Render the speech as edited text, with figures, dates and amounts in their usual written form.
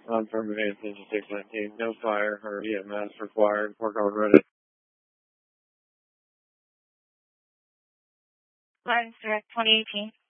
On firm advance engine 619, no fire or EMS required. Work on ready. Lines Direct 2018.